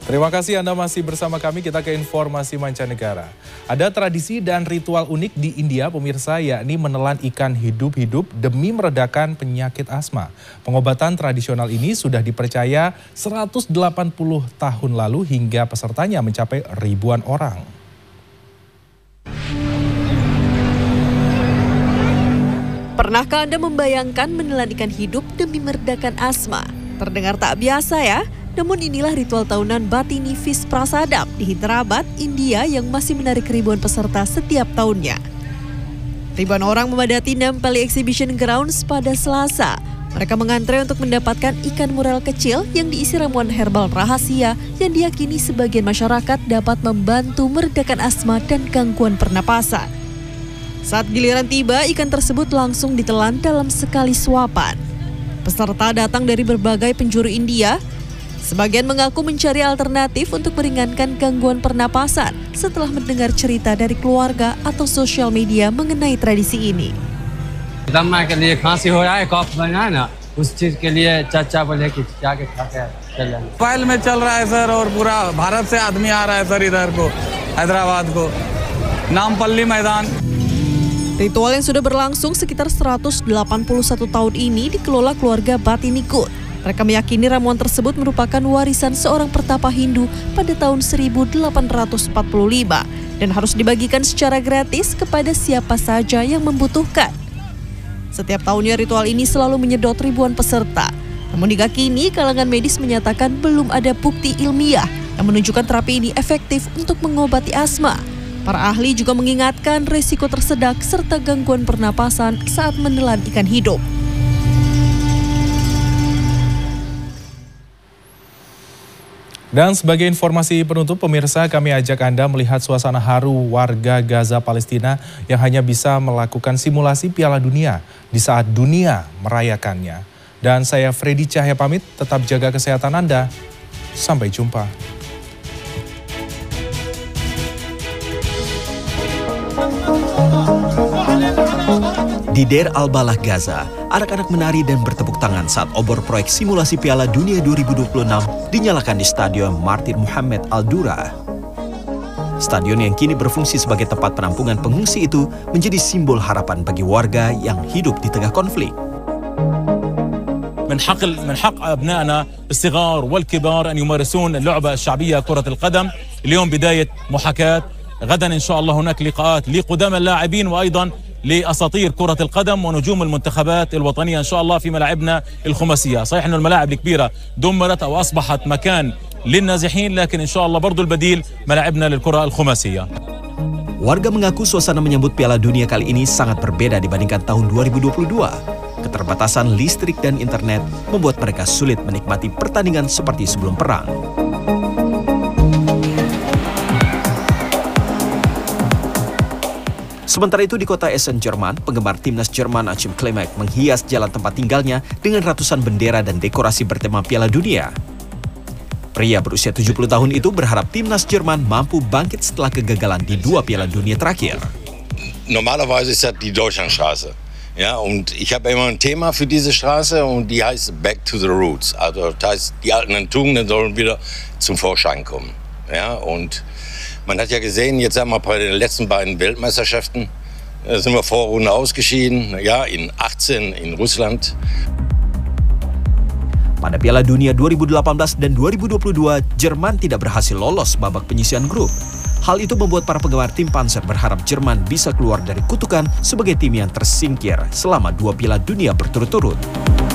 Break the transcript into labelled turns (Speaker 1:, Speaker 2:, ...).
Speaker 1: Terima kasih Anda masih bersama kami, kita ke informasi mancanegara. Ada tradisi dan ritual unik di India pemirsa, yakni menelan ikan hidup-hidup demi meredakan penyakit asma. Pengobatan tradisional ini sudah dipercaya 180 tahun lalu hingga pesertanya mencapai ribuan orang.
Speaker 2: Pernahkah Anda membayangkan menelan ikan hidup demi meredakan asma? Terdengar tak biasa ya? Namun inilah ritual tahunan Batini Fish Prasadam di Hyderabad, India yang masih menarik ribuan peserta setiap tahunnya. Ribuan orang memadati Nampally Exhibition Grounds pada Selasa. Mereka mengantre untuk mendapatkan ikan murel kecil yang diisi ramuan herbal rahasia yang diyakini sebagian masyarakat dapat membantu meredakan asma dan gangguan pernapasan. Saat giliran tiba, ikan tersebut langsung ditelan dalam sekali suapan. Peserta datang dari berbagai penjuru India. Sebagian mengaku mencari alternatif untuk meringankan gangguan pernapasan setelah mendengar cerita dari keluarga atau sosial media mengenai tradisi ini.
Speaker 3: Mobile में चल रहा है सर और पूरा भारत से आदमी आ रहा है सर इधर को हैदराबाद को नामपल्ली मैदान.
Speaker 2: Ritual yang sudah berlangsung sekitar 181 tahun ini dikelola keluarga Batinikut. Mereka meyakini ramuan tersebut merupakan warisan seorang pertapa Hindu pada tahun 1845 dan harus dibagikan secara gratis kepada siapa saja yang membutuhkan. Setiap tahunnya ritual ini selalu menyedot ribuan peserta. Namun hingga kini kalangan medis menyatakan belum ada bukti ilmiah yang menunjukkan terapi ini efektif untuk mengobati asma. Para ahli juga mengingatkan risiko tersedak serta gangguan pernapasan saat menelan ikan hidup.
Speaker 1: Dan sebagai informasi penutup pemirsa, kami ajak Anda melihat suasana haru warga Gaza Palestina yang hanya bisa melakukan simulasi Piala Dunia di saat dunia merayakannya. Dan saya Freddy Cahya pamit, tetap jaga kesehatan Anda. Sampai jumpa.
Speaker 4: Di Deir al-Balah, Gaza, anak-anak menari dan bertepuk tangan saat obor proyek simulasi Piala Dunia 2026 dinyalakan di Stadion Martir Muhammad Al-Dura. Stadion yang kini berfungsi sebagai tempat penampungan pengungsi itu menjadi simbol harapan bagi warga yang hidup di tengah konflik.
Speaker 5: من حق أبنائنا الصغار والكبار أن يمارسون اللعبة الشعبية كرة القدم. اليوم بداية محاكاة، غدا إن شاء الله هناك لقاءات لقدام اللاعبين وأيضا لأساطير كرة القدم ونجوم المنتخبات الوطنية إن شاء الله في ملاعبنا الخماسية. صحيح أن الملاعب الكبيرة دمرت أو أصبحت مكان للنازحين، لكن إن شاء الله برضو البديل ملاعبنا للكرة الخماسية.
Speaker 4: Warga mengaku suasana menyambut Piala Dunia kali ini sangat berbeda dibandingkan tahun 2022. Keterbatasan listrik dan internet membuat mereka sulit menikmati pertandingan seperti sebelum perang. Sementara itu di kota Essen, Jerman, penggemar timnas Jerman Achim Klemek menghias jalan tempat tinggalnya dengan ratusan bendera dan dekorasi bertema Piala Dunia. Pria berusia 70 tahun itu berharap timnas Jerman mampu bangkit setelah kegagalan di 2 Piala Dunia terakhir.
Speaker 6: Normalerweise ist das die Deutschlandstraße. Ja, und ich habe immer ein Thema für diese Straße und die heißt Back to the Roots. Also das heißt, die alten Tugenden sollen wieder zum Vorschein kommen. Ja, und man hat ja gesehen, jetzt sagen wir bei den letzten beiden Weltmeisterschaften sind wir Vorrunde ausgeschieden, ja, in 18 in Russland.
Speaker 4: Pada Piala Dunia 2018 dan 2022, Jerman tidak berhasil lolos babak penyisihan grup. Hal itu membuat para penggemar tim Panzer berharap Jerman bisa keluar dari kutukan sebagai tim yang tersingkir selama 2 Piala Dunia berturut-turut.